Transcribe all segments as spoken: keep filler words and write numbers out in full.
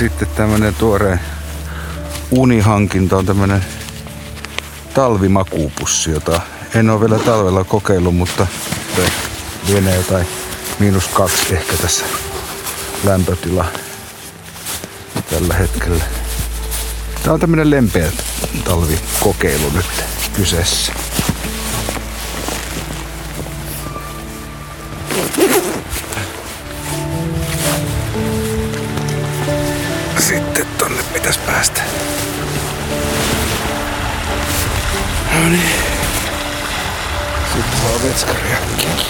sitten tämmönen tuore unihankinta on tämmönen talvimakuupussi, jota en ole vielä talvella kokeillut, mutta lienee jotain miinus kaksi ehkä tässä lämpötila tällä hetkellä. Tää on tämmönen lempeä talvikokeilu nyt kyseessä. Sitten tonne pitäisi päästä. No niin. Sitten saa vetskariakkiakin.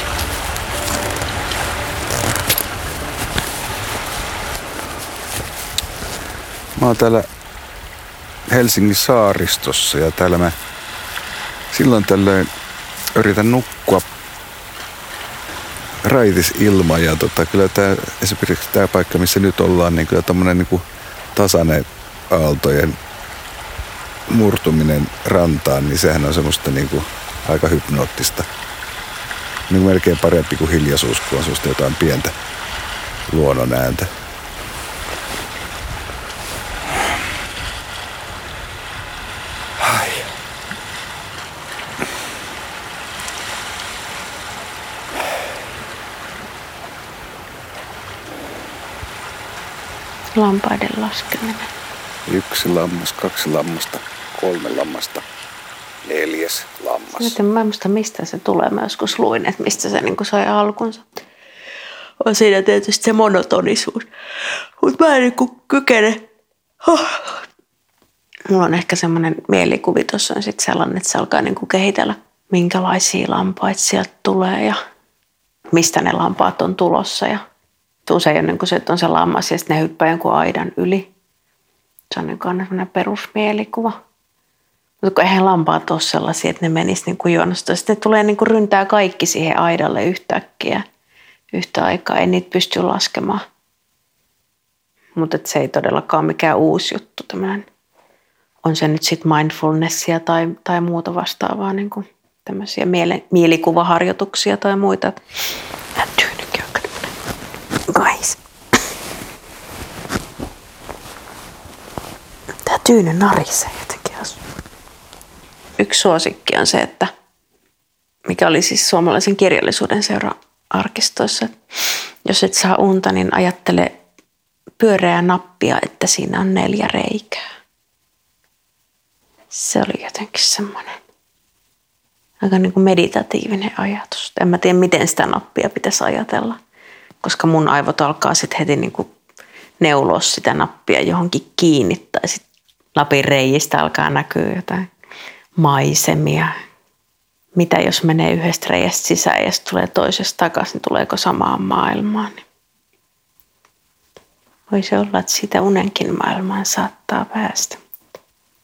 Mä oon täällä Helsingin saaristossa ja täällä mä silloin tällöin yritän nukkua raitis ilma ja tota, kyllä tää, esimerkiksi tää paikka missä nyt ollaan, niin kyllä tommonen niinku tasainen aaltojen murtuminen rantaan, niin sehän on semmoista niinku aika hypnoottista. Niin melkein parempi kuin hiljaisuus, kun on semmoista jotain pientä luonnon ääntä. Lampaiden laskeminen. Yksi lammas, kaksi lammasta, kolme lammasta, neljäs lammas. En mä muista mistä se tulee. Mä joskus luin, että mistä se niin sai alkunsa. On siinä tietysti se monotonisuus. Mutta mä en niin kykene. Oh. Mulla on ehkä semmoinen mielikuvitus on sitten sellainen, että se alkaa niin kehitellä, minkälaisia lampaita sieltä tulee ja mistä ne lampaat on tulossa. Ja usein on niin kuin se, että on se lammas ja sitten ne hyppää jonkun aidan yli. Se on niin kuin aina sellainen perusmielikuva. Mutta kun eihän lampaat ole sellaisia, että ne menisivät niin kuin jonosta. Sitten ne tulee niin kuin ryntää kaikki siihen aidalle yhtäkkiä yhtä aikaa. Ei niitä pysty laskemaan. Mutta se ei todellakaan mikään uusi juttu. Tämmöinen. On se nyt sitten mindfulnessia tai, tai muuta vastaavaa. Niin kuin tämmöisiä miele, mielikuvaharjoituksia tai muita. Tämä tyynykin on tämmöinen kais. Tämä tyyny narisee jotenkin. Yksi suosikki on se, että mikä oli siis suomalaisen kirjallisuuden seura-arkistoissa. Jos et saa unta, niin ajattele pyöreää nappia, että siinä on neljä reikää. Se oli jotenkin semmoinen aika niin kuin meditatiivinen ajatus. En mä tiedä, miten sitä nappia pitäisi ajatella, koska mun aivot alkaa sitten heti niin kuin neuloa sitä nappia johonkin kiinni. Tai sitten lapin reijistä alkaa näkyä jotain maisemia. Mitä jos menee yhdestä reiästä sisään ja tulee toisesta takaisin, niin tuleeko samaan maailmaan? Voisi olla, että siitä unenkin maailmaan saattaa päästä.